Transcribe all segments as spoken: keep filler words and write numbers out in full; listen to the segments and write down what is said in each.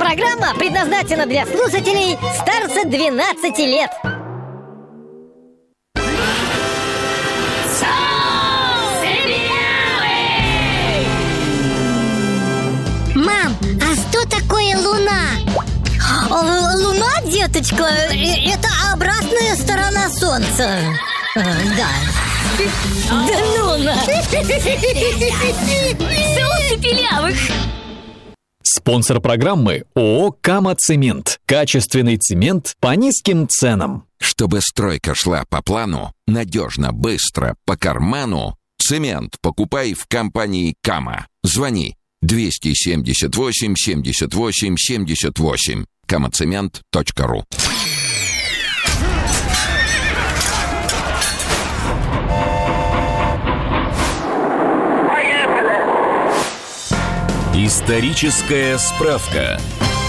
Программа предназначена для слушателей старше двенадцати лет. Мам, а что такое Луна? Луна, деточка, это обратная сторона Солнца. А, да. Да ну на! Солнце пилявых! Спонсор программы ООО «Кама-Цемент». Качественный цемент по низким ценам. Чтобы стройка шла по плану, надежно, быстро, по карману, цемент покупай в компании «Кама». Звони двести семьдесят восемь семьдесят восемь семьдесят восемь. камацемент точка ру. Историческая справка.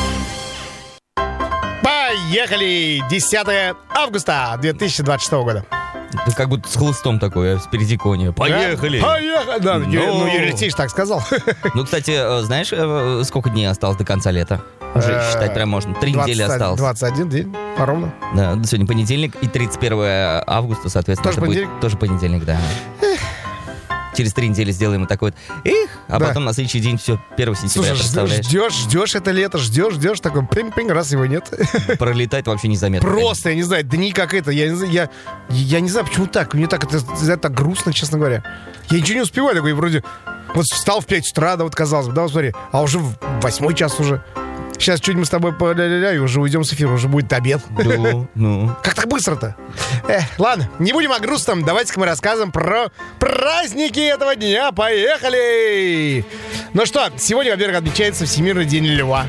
Поехали! десятое августа две тысячи двадцать шестого года. Ты как будто с хлыстом такой, а спереди кони. Поехали! Да? Поехали! Да, Но... ну, Юрий Алексеевич так сказал. Ну, кстати, знаешь, сколько дней осталось до конца лета? Уже считать прям можно. Три недели осталось. двадцать один день, ровно. Да, сегодня понедельник и тридцать первое августа, соответственно. Тоже это понедельник? Будет тоже понедельник, да. Через три недели сделаем вот такой вот их, а Да. потом на следующий день все, первого сентября, Слушай, представляешь? ждешь, ждешь это лето, ждешь, ждешь, такой пинг-пинг, раз его нет. Пролетает вообще незаметно. Просто, я не знаю, дни как это, я, не знаю, я, я не знаю, почему так, мне так, это, это так грустно, честно говоря. Я ничего не успеваю, такой вроде, вот встал в пять утра, да, вот казалось бы, да, вот смотри, а уже в восьмой час уже. Сейчас чуть мы с тобой по-ля-ля-ля, и уже уйдем с эфира, уже будет обед. Ну, ну. Как так быстро-то? Эх, ладно, не будем о грустном. Давайте-ка мы расскажем про праздники этого дня. Поехали! Ну что, сегодня, во-первых, отмечается Всемирный день льва.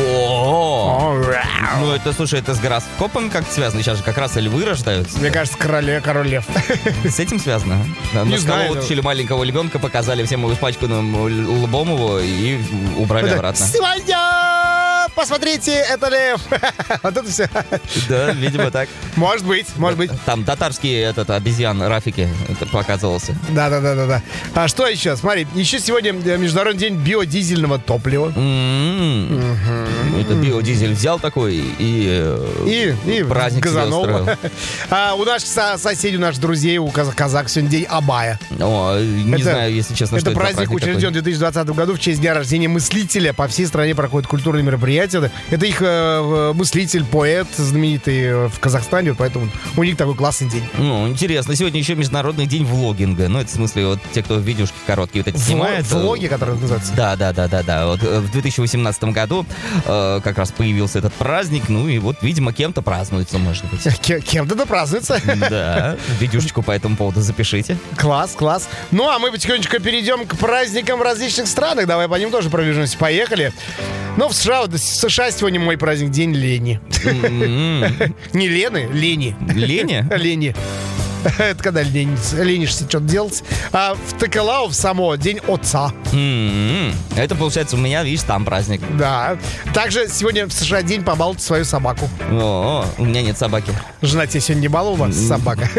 О, ну это, слушай, это с гороскопом как связано? Сейчас же как раз и львы рождаются. Мне кажется, короле, король лев. С этим связано? На Не столу знаю. вытащили маленького львенка, показали всем испачканным лбом его и убрали обратно. Сегодня! Посмотрите, это лев. Вот это все. Да, видимо так. Может быть, может быть. Там татарский этот обезьян Рафики это показывался. Да-да-да-да. А что еще? Смотри, еще сегодня Международный день биодизельного топлива. М-м-м. Это биодизель взял такой и, И, и праздник себе газанул. устроил. А у наших со- соседей, у наших друзей, у казах, казах сегодня день Абая. О, не Это- знаю, если честно, Это что это за праздник, праздник учрежден в такой. две тысячи двадцатом году в честь дня рождения мыслителя. По всей стране проходят культурные мероприятия. Это их э, мыслитель, поэт знаменитый э, в Казахстане, поэтому у них такой классный день. Ну, интересно. Сегодня еще Международный день влогинга. Ну, это в смысле вот те, кто видюшки короткие вот эти снимают. э, Влоги, которые называются. Да, да, да, да, да. Вот э, в две тысячи восемнадцатом году э, как раз появился этот праздник. Ну и вот, видимо, кем-то празднуется, может быть. Кем- Кем-то да празднуется. Да, видюшечку по этому поводу запишите. Класс, класс. Ну, а мы потихонечку перейдем к праздникам в различных странах. Давай по ним тоже пробежимся. Поехали. Ну, в США, вот в США сегодня мой праздник, день лени. М-м. Не Лены, лени. Леня? Лени. Это когда ленишься, ленишься что-то делать. А в Токелау, в Самоа, день отца. М-м. Это, получается, у меня, видишь, там праздник. Да. Также сегодня в США день побаловать свою собаку. О, у меня нет собаки. Жена тебя сегодня не баловала, собака.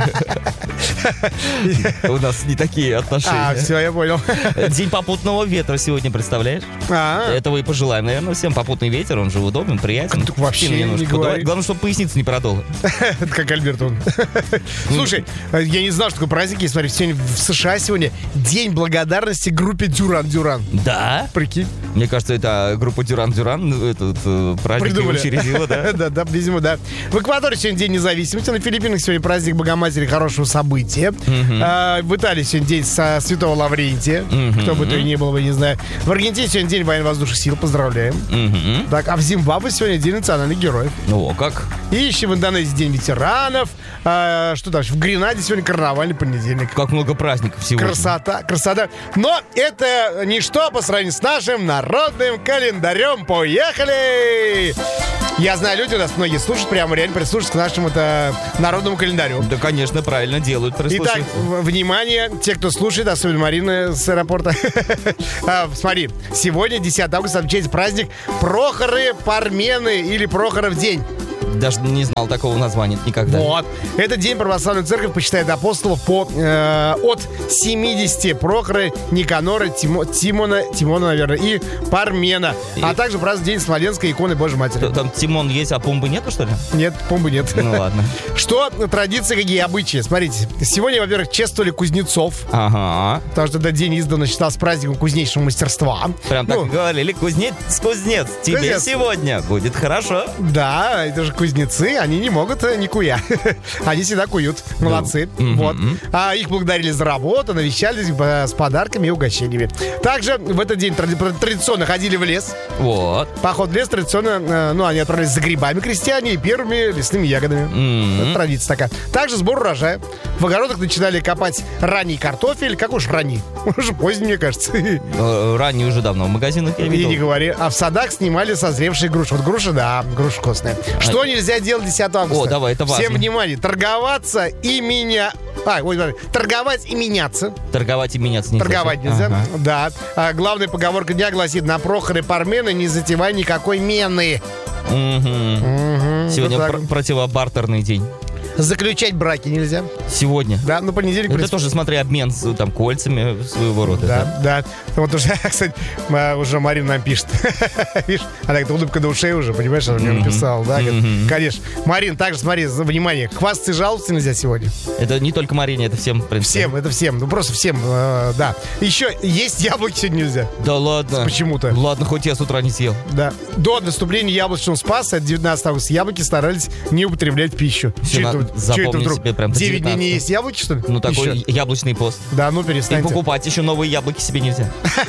У нас не такие А, отношения. все, я понял. День попутного ветра сегодня, представляешь? А, Этого и пожелаем, наверное, всем. Попутный ветер, он же удобен, приятен. Так вообще Спину немножко не говори. подувает. Главное, чтобы поясница не продула. это как Альберт он. Слушай, я не знал, что такой праздник есть. Смотри, сегодня в США сегодня день благодарности группе Дюран-Дюран. Да? Прикинь. Мне кажется, это группа Дюран-Дюран ну, этот э, праздник Придумали. учредила, да? Да, да, видимо, да. В Эквадоре сегодня День независимости. На Филиппинах сегодня праздник Богоматери, хорошего события. А, в Италии сегодня День со Святого Лаврентия. Кто бы то и ни было бы, не знаю. В Аргентине сегодня День военно-воздушных сил. Поздравляем. Мгм. Так, а в Зимбабве сегодня День национальных героев. Ну, о, как? И еще в Индонезии День ветеранов. А, что дальше? В Гренаде сегодня карнавальный понедельник. Как много праздников сегодня. Красота, красота. Но это ничто по сравнению с нашим народным календарем. Поехали! Я знаю, люди у нас многие слушают, прямо реально прислушиваются к нашему это, народному календарю. Да, конечно, правильно делают. Итак, прислушиваются. в- внимание, те, кто слушает, особенно Марина с аэропорта. А, Смотри, сегодня, десятого августа, отмечается праздник Прохоры Пармены или Прохоров день. Даже не знал такого названия никогда. Вот. Этот день православная церковь почитает апостолов по, э, от семидесяти: Прохора, Никанора, Тимо, Тимона, Тимона, наверное, и Пармена. И... А также празднует день Смоленской иконы Божьей Матери. Там Тимон есть, а Пумбы нету, что ли? Нет, Пумбы нет. Ну ладно. Что традиции, какие обычаи? Смотрите, сегодня, во-первых, чествовали кузнецов. Ага. Потому что этот день издавна считался праздником кузнечного мастерства. Прям так Ну, говорили: кузнец, кузнец, тебе Кузнец. сегодня будет хорошо. Да, это же кузнецы, они не могут э, никуя. Они всегда куют. Молодцы. Мгм. Вот. А их благодарили за работу, навещались э, с подарками и угощениями. Также в этот день тради- традиционно ходили в лес. Вот. Поход в лес традиционно, э, ну, они отправились за грибами, крестьяне, и первыми лесными ягодами. М. Это традиция такая. Также сбор урожая. В огородах начинали копать ранний картофель. Как уж ранний? Уже поздний, мне кажется. Э, Ранее уже давно в магазинах я И видел. не говори. А в садах снимали созревшие груши. Вот груша, да, груша вкусная. Что нельзя делать десятого августа? О, давай, это важно. Всем внимание. Торговаться и меня... А, ой, смотри. Торговать и меняться. Торговать и меняться нельзя. Торговать нельзя. Ага. Да. А главная поговорка дня гласит: на Прохора и Пармена не затевай никакой мены. Мгм. Мгм. Сегодня Вот так. пр- противобартерный день. Заключать браки нельзя. Сегодня. Да, ну понедельник. Это принципе, тоже, смотри, обмен с там кольцами своего рода. Да, да. Вот уже, кстати, а, уже Марина нам пишет. Видишь, она как-то улыбка до ушей уже, понимаешь, она мне Мгм. написала, да? Говорит, Мгм. конечно. Марин, также смотри, за внимание, хвастаться и жаловаться нельзя сегодня. Это не только Марине, это всем, в принципе. Всем, это всем, ну просто всем, э, да. Еще есть яблоки сегодня нельзя. Да ладно. Почему-то. Ладно, хоть я с утра не съел. Да. До наступления яблочного Спаса, это девятнадцатого августа, яблоки старались не употреблять в пищу. Всё, Чё надо это- чё запомнить это вдруг? себе прям до девять дней не девятнадцатого. есть яблоки, что ли? Ну, такой Еще. яблочный пост. Да, ну И перестаньте. покупать еще новые яблоки себе нельзя.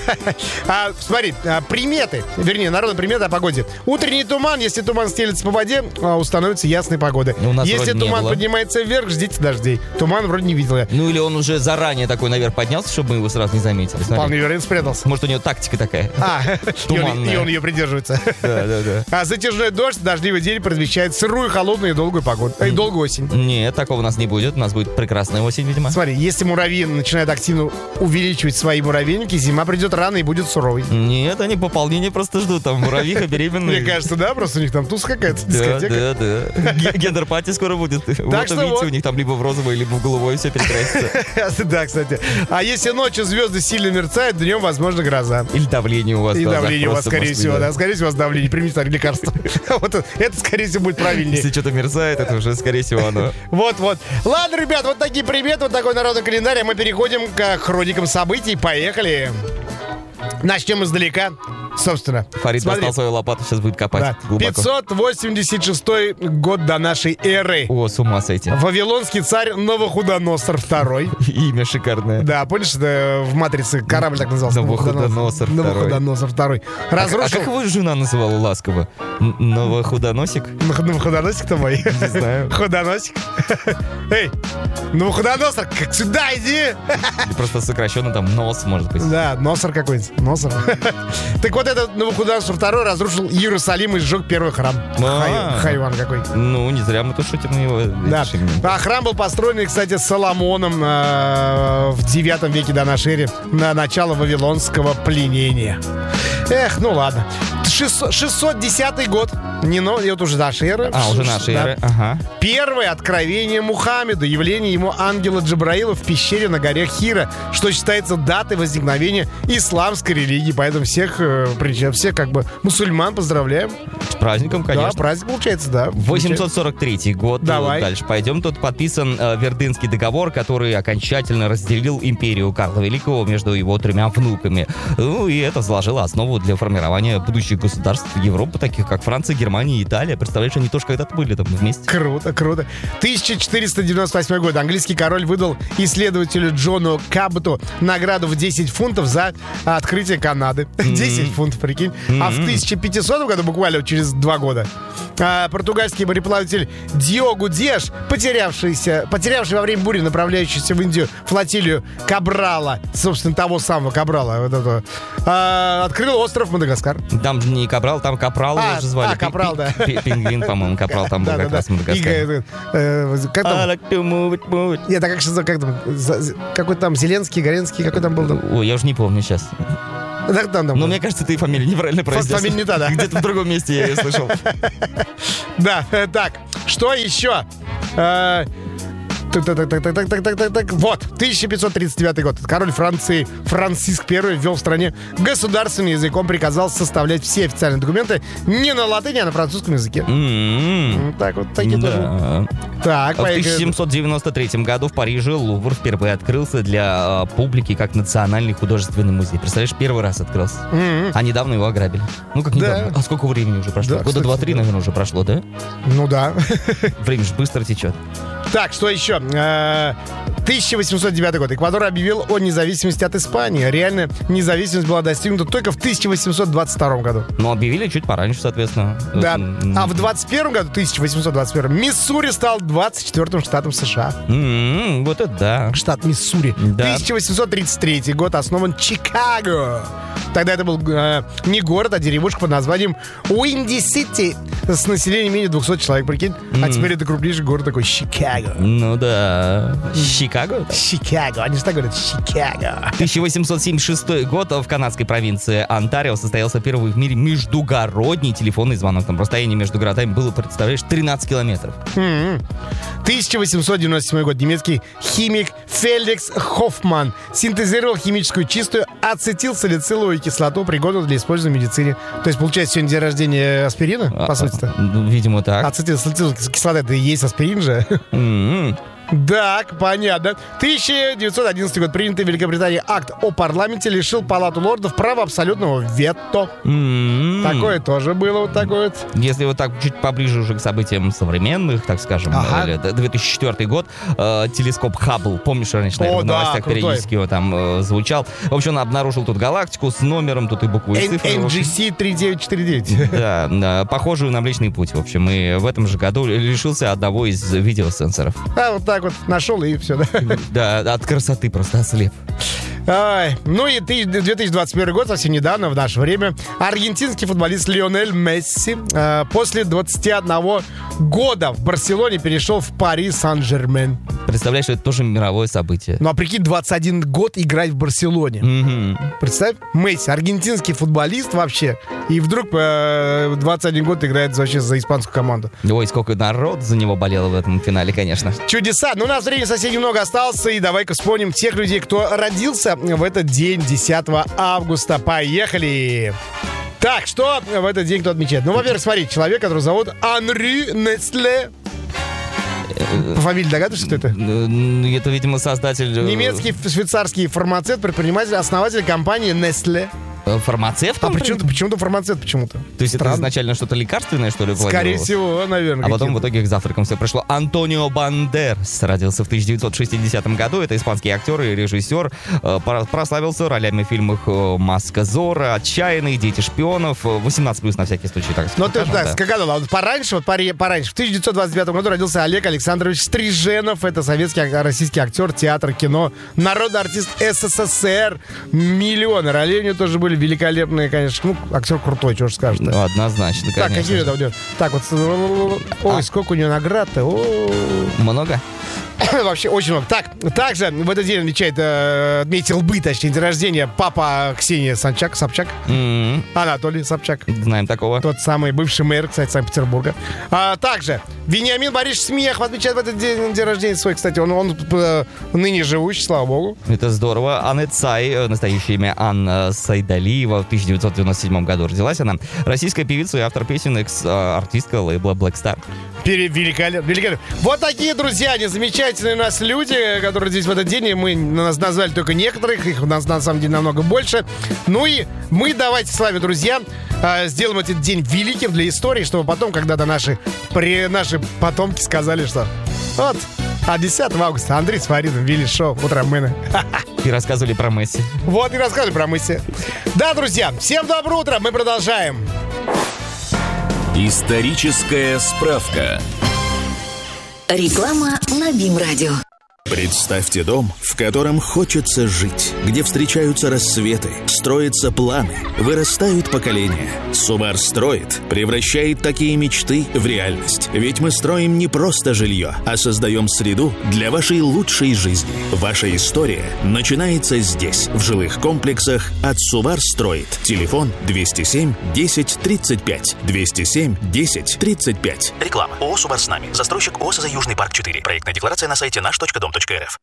А, смотри, а, приметы, вернее, народная примета о погоде. Утренний туман, если туман стелется по воде, а, установится ясной погода. У нас Если вроде не туман было. поднимается вверх, ждите дождей. Туман вроде не видел я. Ну, или он уже заранее такой наверх поднялся, чтобы мы его сразу не заметили. Смотри. Вполне вероятно, спрятался. Может, у него тактика такая. А, и он, Туманная. и он ее придерживается. Да, да, да. А затяжной дождь, дождливый день предвещает сырую, холодную и долгую погоду. И долгую осень. Нет, такого у нас не будет. У нас будет прекрасная осень, видимо. Смотри, если муравьи начинают активно увеличивать свои муравейники, зима придет рано и будет суровой. Нет, они пополнение просто ждут. Там муравьиха беременная. Мне кажется, да, просто у них там туз какая-то, Да, дискотека. да, да. Ге- Гендер-пати скоро будет. Вот что увидите, вот. у них там либо в розовое, либо в голубое все перекрасится. Да, кстати. А если ночью звезды сильно мерцают, днем, возможно, гроза. Или давление у вас. в И глазах давление у вас, просто, скорее может всего, быть, да. Скорее всего, у вас давление. Примите так лекарство. Вот это, скорее всего, будет правильнее. Если что-то мерцает, это уже, скорее всего, оно. Вот, вот. Ладно, ребят, вот такие приметы, вот такой народный календарь. А мы переходим к хроникам событий. Поехали. Начнем издалека. Собственно. Фарид смотри. достал свою лопату, сейчас будет копать Да. глубоко. пятьсот восемьдесят шестой год до нашей эры. О, с ума сойти. Вавилонский царь Новохудоносор второй. Имя шикарное. Да, помнишь, это в «Матрице» корабль так назывался? Новохудоносор второй. Новохудоносор второй. А, Разрушил... как его жена называла ласково? Н- Новохудоносик? Новохудоносик-то мой. Не знаю. Худоносик. Эй, Новохудоносор, как сюда иди. Или просто сокращенно там нос, может быть. Да, Носор какой-нибудь. Носор. Так вот этот Новохудоносор второй разрушил Иерусалим и сжег первый храм. А. Хай- Хайван какой. Ну, не зря мы тут шутим на его. Да. видишь, именно. А храм был построен, кстати, Соломоном э, в девятом веке до нашей эры, на начало вавилонского пленения. Эх, ну ладно. шестьсот шестьсот десятый год. Не, но это уже наша эра. А, уже наши Да. эры. Ага. Первое откровение Мухаммеду, явление ему ангела Джабраила в пещере на горе Хира, что считается датой возникновения исламской религии. Поэтому всех, э, причем всех как бы мусульман поздравляем. С праздником, конечно. Да, праздник получается, да. восемьсот сорок третий год. Давай. Дальше пойдем. Тут подписан э, Вердынский договор, который окончательно разделил империю Карла Великого между его тремя внуками. Ну, и это заложило основу для формирования будущих государств Европы, таких как Франция, Германия и Италия. Представляешь, они тоже когда-то были там вместе. Круто, круто. тысяча четыреста девяносто восьмой год. Английский король выдал исследователю Джону Кабботу награду в десять фунтов за открытие Канады. десять фунтов, прикинь. А в тысяча пятисотом году, буквально через два года, а, португальский мореплаватель Диогу Диаш, потерявшийся, потерявший во время бури направляющийся в Индию флотилию Кабрала, собственно, того самого Кабрала, вот этого, а, открыл остров Мадагаскар. Там не Капрал, там Капрал А, его же звали. а, Капрал, Пи- да. пи- Пингвин, по-моему, Капрал там был Да, как да, раз в да. Мадагаскаре. И, э, э, как там? I like to move it, move it. Я так как что как там? за- Какой там Зеленский, Горенский, какой там был там? Ой, я уже не помню сейчас. Так, там, там. Но мне кажется, ты фамилию неправильно произнес. Фамилия не та, да. Где-то в другом месте я ее слышал. Да, так, что еще? Э, Так, так, так, так, так, так, так, так, так. Вот, тысяча пятьсот тридцать девятый год. Король Франции Франциск Первый ввел в стране государственным языком, приказал составлять все официальные документы не на латыни, а на французском языке. М-м-м. Вот так вот, такие Да. тоже. Так, В поехали. тысяча семьсот девяносто третьем году в Париже Лувр впервые открылся для э, публики как национальный художественный музей. Представляешь, первый раз открылся. М-м. А недавно его ограбили. Ну, как Да. недавно. А сколько времени уже прошло? Да, Года кстати, два-три, да. наверное, уже прошло, да? Ну да. Время же быстро течет. Так, что еще? Э, тысяча восемьсот девятый год. Эквадор объявил о независимости от Испании. Реально независимость была достигнута только в тысяча восемьсот двадцать втором году. Но объявили чуть пораньше, соответственно. Да. М, А в двадцать первом году, тысяча восемьсот двадцать первом, Миссури стал двадцать четвёртым штатом США. м, Вот это да. Штат Миссури. Да. тысяча восемьсот тридцать третий год основан Чикаго. Тогда это был э, не город, а деревушка под названием Уинди-Сити с населением менее двухсот человек, прикинь. А теперь это крупнейший город такой Чикаго. Ну да. Чикаго? Чикаго. Они же так говорят, Чикаго. тысяча восемьсот семьдесят шестой год в канадской провинции Онтарио состоялся первый в мире междугородний телефонный звонок. Там расстояние между городами было, представляешь, тринадцать километров. М-м. тысяча восемьсот девяносто седьмой год. Немецкий химик Феликс Хоффман синтезировал химическую чистую ацетилсалициловую кислоту, пригодную для использования в медицине. То есть, получается, сегодня день рождения аспирина, по сути-то? Ну, видимо, так. Ацетилсалициловая кислота — это и есть аспирин же. М-м. Так, понятно. тысяча девятьсот одиннадцатый год. Принятый в Великобритании акт о парламенте лишил Палату лордов права абсолютного вето. М-м. Такое тоже было вот такое вот. Если вот так чуть поближе уже к событиям современных, так скажем, Ага. э, две тысячи четвёртый год, э, телескоп Хаббл, помнишь, раньше, наверное, О, в да, новостях крутой. периодически его там э, звучал. В общем, он обнаружил тут галактику с номером, тут и буквы, и цифры. в общем. эн джи си три девять четыре девять. Да, да, похожую на Млечный Путь, в общем, и в этом же году лишился одного из видеосенсоров. А вот так вот нашел и все, да. Да, от красоты просто ослеп. Ай, ну и ты- две тысячи двадцать первый год, совсем недавно, в наше время, аргентинский футболист Лионель Месси э, после двадцати одного года в Барселоне перешел в Пари Сан-Жермен. Представляешь, это тоже мировое событие. Ну а прикинь, двадцать один год играть в Барселоне. Мгм. Представь, Месси, аргентинский футболист вообще, и вдруг э, в двадцать один год играет вообще за испанскую команду. Ой, сколько народ за него болело в этом финале, конечно. Чудеса. Ну, у нас времени совсем немного осталось, и давай-ка вспомним тех людей, кто родился в этот день, десятого августа. Поехали! Так, что в этот день кто отмечает? Ну, во-первых, смотри, человек, который зовут Анри Нестле. По фамилии догадываешься, кто это? Э, Это, видимо, создатель... э, Немецкий швейцарский фармацевт, предприниматель, основатель компании Nestle. э, Фармацевт? А он почему-то, почему-то фармацевт почему-то? То есть это Странно. изначально что-то лекарственное, что ли, Скорее планировалось? всего, наверное. А потом в какие-то. итоге к завтракам все пришло. Антонио Бандерас родился в тысяча девятьсот шестидесятом году. Это испанский актер и режиссер. Э, пора- Прославился ролями в фильмах э, «Маска Зорро», «Отчаянный», «Дети шпионов», э, восемнадцать плюс на всякий случай. Так Ну, ты скажем, так, да. скакал, а вот пораньше, вот паре- пораньше, в тысяча девятьсот двадцать девятом году родился Олег Александрович Стриженов. Это советский, ак- российский актер, театр, кино, народный артист СССР. Миллионы ролей у него тоже были великолепные, конечно. Ну, актер крутой, что ж скажешь. Ну, однозначно, Так, конечно. какие же. это у него? Так, вот, ой, А. сколько у него наград-то. О. Много? Вообще очень много. Так, также в этот день отмечает, э, отметил бы, точнее, день рождения папа Ксения Собчак, Собчак, М-м, Анатолий Собчак. Знаем такого. Тот самый бывший мэр, кстати, Санкт-Петербурга. А также Вениамин Борисович Смехов отмечает в этот день, день рождения свой, кстати. Он, он э, ныне живущий, слава богу. Это здорово. Анна Цай, э, настоящее имя Анна Сайдалиева, в тысяча девятьсот девяносто седьмом году родилась она. Российская певица и автор песен, экс-артистка лейбла Black Star. Пере- великолепно, великолепно. Вот такие, друзья, они замечательные у нас люди, которые здесь в этот день. И мы нас назвали только некоторых, их у нас на самом деле намного больше. Ну и мы давайте с вами, друзья, э, сделаем этот день великим для истории, чтобы потом когда-то наши, при, наши потомки сказали, что вот, а десятого августа Андрей Сваридов вели шоу «Утром мэна». И рассказывали про Месси. Вот и рассказывали про мысли. Да, друзья, всем доброе утро, мы продолжаем. Историческая справка. Реклама на БИМ-радио. Представьте дом, в котором хочется жить, где встречаются рассветы, строятся планы, вырастают поколения. Субар строит, превращает такие мечты в реальность. Ведь мы строим не просто жилье, а создаем среду для вашей лучшей жизни. Ваша история начинается здесь, в жилых комплексах от Субар строит. Телефон двести семь десять тридцать пять. двести семь десять тридцать пять. Реклама. ООО «Субар с нами». Застройщик ОСЗ «Южный парк четыре». Проектная декларация на сайте наш точка дом точка эр эф.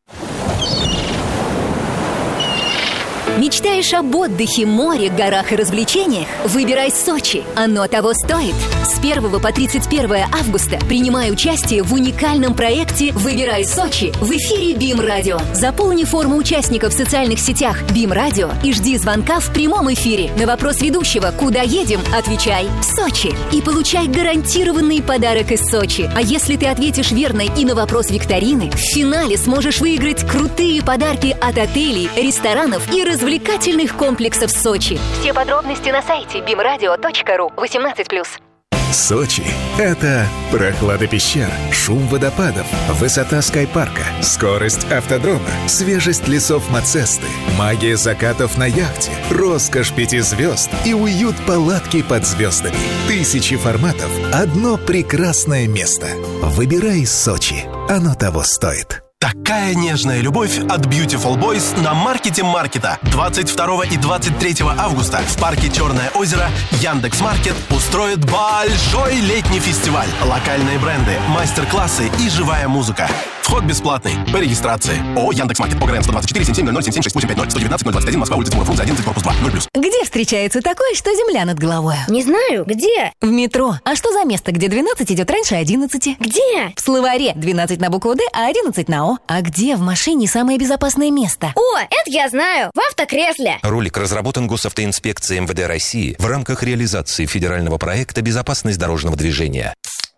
Мечтаешь об отдыхе, море, горах и развлечениях? Выбирай Сочи. Оно того стоит. С первого по тридцать первое августа принимай участие в уникальном проекте «Выбирай Сочи» в эфире БИМ-радио. Заполни форму участника в социальных сетях БИМ-радио и жди звонка в прямом эфире. На вопрос ведущего «Куда едем?» отвечай «Сочи» и получай гарантированный подарок из Сочи. А если ты ответишь верно и на вопрос викторины, в финале сможешь выиграть крутые подарки от отелей, ресторанов и развлечений. Развлекательных комплексов Сочи. Все подробности на сайте бим радио точка ру. восемнадцать плюс. Сочи – это прохлада пещер, шум водопадов, высота скайпарка, скорость автодрома, свежесть лесов Мацесты, магия закатов на яхте, роскошь пяти звезд и уют палатки под звездами. Тысячи форматов – одно прекрасное место. Выбирай Сочи. Оно того стоит. Такая нежная любовь от Beautiful Boys на маркете маркета. двадцать второго и двадцать третьего августа в парке Черное озеро Яндекс.Маркет устроит большой летний фестиваль. Локальные бренды, мастер-классы и живая музыка. Вход бесплатный. По регистрации. ООО «Яндекс.Маркет». ОГРН сто двадцать четыре семь семь ноль ноль семь семь шесть восемь пять ноль. сто девятнадцать ноль двадцать один. Москва. Улица Тимура Фрунзе одиннадцать, корпус два. ноль плюс. Где встречается такое, что земля над головой? Не знаю, где? В метро. А что за место, где двенадцать идет раньше одиннадцати? Где? В словаре. двенадцать на букву «Д», а одиннадцать на «О». А где в машине самое безопасное место? О, это я знаю. В автокресле. Ролик разработан Госавтоинспекцией эм вэ дэ России в рамках реализации федерального проекта «Безопасность дорожного движения».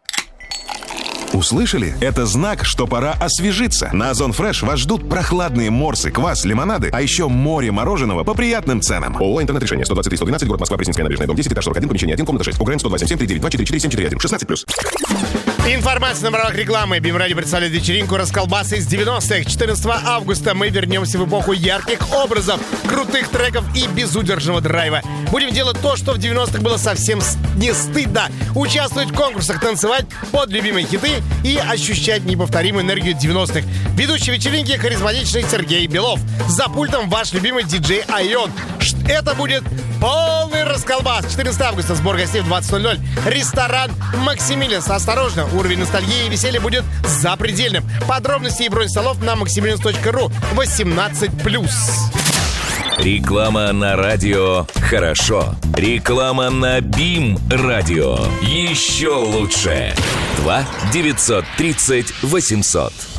Услышали? Это знак, что пора освежиться. На Озон Фреш вас ждут прохладные морсы, квас, лимонады, а еще море мороженого по приятным ценам. ООО «Интернет-решение». сто двадцать три сто двенадцать, город Москва, Пресненская набережная, дом десять, этаж сорок один, помещение один, комната шесть. ОГРН сто два семь семь три девять два четыре четыре семь четыре один. шестнадцать плюс. Информация на правах рекламы. БИМ-радио представляет вечеринку «Расколбасы» из девяностых. четырнадцатого августа мы вернемся в эпоху ярких образов, крутых треков и безудержного драйва. Будем делать то, что в девяностых было совсем не стыдно. Участвовать в конкурсах, танцевать под любимые хиты и ощущать неповторимую энергию девяностых. Ведущий вечеринки — харизматичный Сергей Белов. За пультом ваш любимый диджей Айон. Это будет полный расколбас. четырнадцатого августа, сбор гостей в двадцать ноль ноль. Ресторан «Максимилианс». Осторожно, уровень ностальгии и веселья будет запредельным. Подробности и бронь столов на максимилианс точка ру. восемнадцать плюс. Реклама на радио «Хорошо». Реклама на БИМ-радио. Еще лучше. два девятьсот тридцать восемьсот.